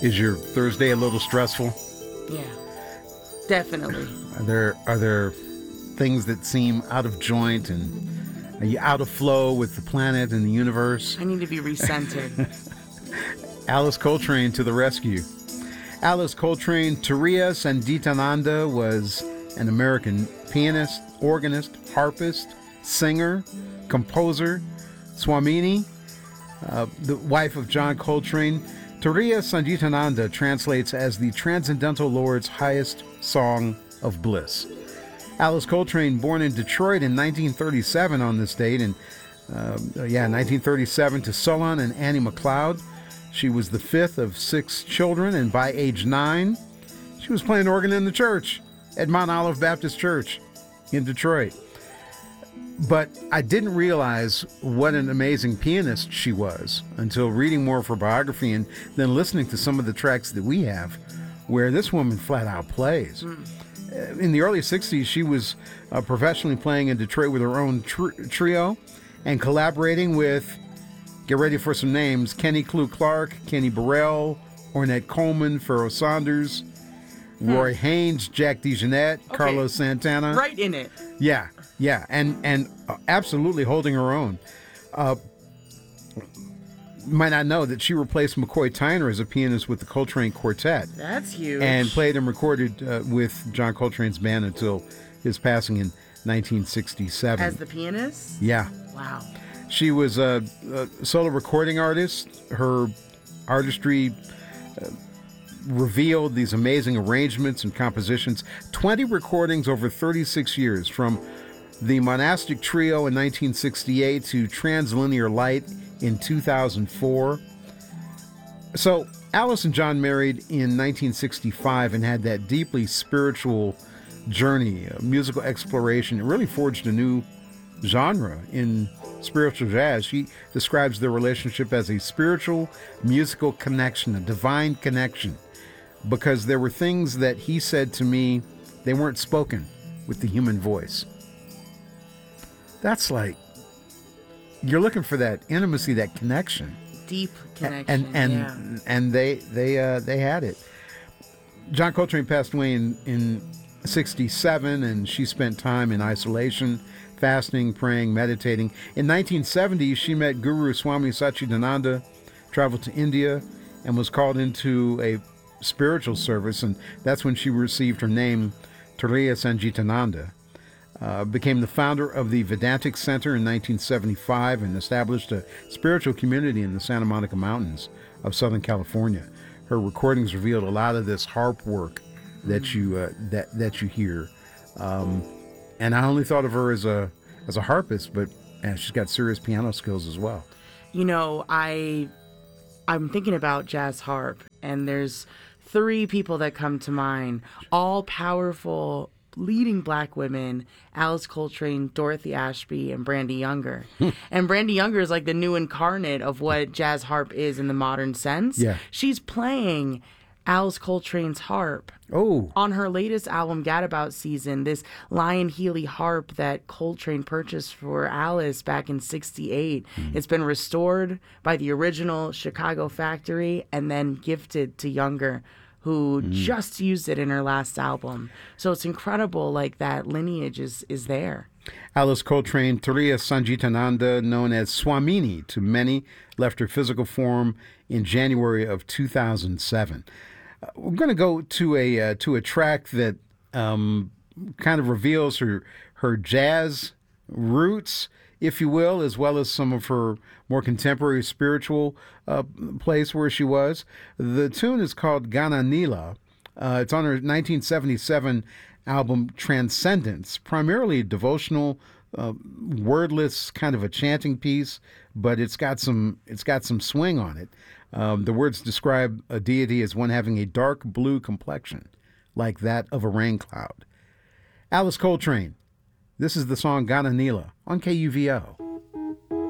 Is your Thursday a little stressful? Yeah, definitely. Are there things that seem out of joint, and are you out of flow with the planet and the universe? I need to be recentered. Alice Coltrane to the rescue. Alice Coltrane Turiya Sangeetananda was an American pianist, organist, harpist, singer, composer. Swamini, the wife of John Coltrane. Turiya Sangeetananda translates as the Transcendental Lord's highest song of bliss. Alice Coltrane, born in Detroit in 1937 on this date, and 1937 to Solon and Annie McLeod. She was the fifth of 6 children, and by age 9, she was playing organ in the church at Mount Olive Baptist Church in Detroit. But I didn't realize what an amazing pianist she was until reading more of her biography and then listening to some of the tracks that we have, where this woman flat out plays. In the early 60s, she was professionally playing in Detroit with her own trio and collaborating with, get ready for some names, Kenny Clu Clark, Kenny Burrell, Ornette Coleman, Pharoah Saunders, Roy Haynes, Jack DeJohnette, Carlos Santana. Right in it. Yeah, and absolutely holding her own. You might not know that she replaced McCoy Tyner as a pianist with the Coltrane Quartet. That's huge. And played and recorded with John Coltrane's band until his passing in 1967. As the pianist? Yeah. Wow. She was a solo recording artist. Her artistry revealed these amazing arrangements and compositions. 20 recordings over 36 years, from the Monastic Trio in 1968 to Translinear Light in 2004. So Alice and John married in 1965 and had that deeply spiritual journey, musical exploration. It really forged a new genre in spiritual jazz. She describes their relationship as a spiritual musical connection, a divine connection, because there were things that he said to me, they weren't spoken with the human voice. That's like, you're looking for that intimacy, that connection. Deep connection. And they had it. John Coltrane passed away in 67, and she spent time in isolation, fasting, praying, meditating. In 1970, she met Guru Swami Satchidananda, traveled to India, and was called into a spiritual service, and that's when she received her name, Turiya Sangeetananda. Became the founder of the Vedantic Center in 1975 and established a spiritual community in the Santa Monica Mountains of Southern California. Her recordings revealed a lot of this harp work that you that you hear. And I only thought of her as a harpist, but she's got serious piano skills as well. You know, I'm thinking about jazz harp, and there's 3 people that come to mind, all powerful, leading Black women: Alice Coltrane, Dorothy Ashby, and Brandy Younger. And Brandy Younger is like the new incarnate of what jazz harp is in the modern sense. Yeah. She's playing Alice Coltrane's harp. Oh. On her latest album, Gadabout Season, this Lion Healy harp that Coltrane purchased for Alice back in 68. It's been restored by the original Chicago factory and then gifted to Younger, who just used it in her last album. So it's incredible, like, that lineage is there. Alice Coltrane, Turiya Sangeetananda, known as Swamini to many, left her physical form in January of 2007. We're going to go to a track that kind of reveals her jazz roots, if you will, as well as some of her more contemporary spiritual place where she was. The tune is called Gana Nila. It's on her 1977 album Transcendence, primarily a devotional, wordless kind of a chanting piece, but it's got some swing on it. The words describe a deity as one having a dark blue complexion, like that of a rain cloud. Alice Coltrane. This is the song Gana Nila on KUVO.